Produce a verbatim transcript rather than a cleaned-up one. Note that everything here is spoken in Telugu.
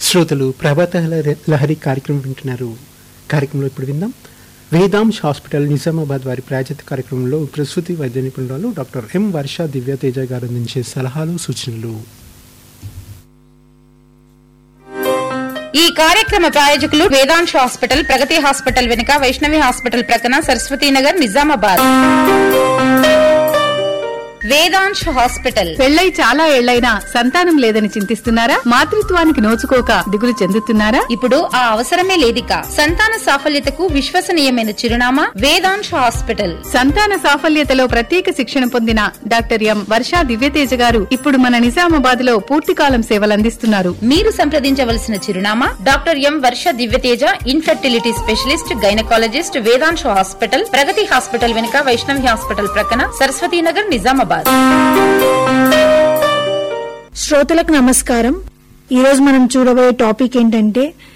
శ్రోతలు ప్రభాత లహరి కార్యక్రమం వింటున్నారు. కార్యక్రమంలో ఇప్పుడు విందాం. వేదాంశ్ హాస్పిటల్ నిజామాబాద్ వారి ప్రాయోజిత కార్యక్రమంలో ప్రసూతి వైద్య నిపుణురాలు డాక్టర్ ఎం వర్ష దివ్యతేజ గారు అందించే సలహాలు సూచనలు. ఈ కార్యక్రమ ప్రాయోజకులు వేదాంశ్ హాస్పిటల్, ప్రగతి హాస్పిటల్ వెనుక, వైష్ణవి హాస్పిటల్ ప్రక్కన, సరస్వతీనగర్, నిజామాబాద్. వేదాంశ్ హాస్పిటల్. పెళ్లై చాలా ఏళ్లైనా సంతానం లేదని చింతిస్తున్నారా? మాతృత్వానికి నోచుకోక దిగులు చెందుతున్నారా? ఇప్పుడు ఆ అవసరమే లేదిక. సంతాన సాఫల్యతకు విశ్వసనీయమైన చిరునామా వేదాంశ్ హాస్పిటల్. సంతాన సాఫల్యతలో ప్రత్యేక శిక్షణ పొందిన డాక్టర్ ఎం వర్ష దివ్యతేజ గారు ఇప్పుడు మన నిజామాబాద్ లో పూర్తికాలం సేవలందిస్తున్నారు. మీరు సంప్రదించవలసిన చిరునామా డాక్టర్ ఎం వర్ష Divyateja, infertility specialist, gynaecologist, Vedansh hospital, ప్రగతి హాస్పిటల్ వెనుక, వైష్ణవి హాస్పిటల్ ప్రక్కన, సరస్వతీనగర్, నిజామాబాద్. శ్రోతలకు నమస్కారం. ఈరోజు మనం చూడబోయే టాపిక్ ఏంటంటే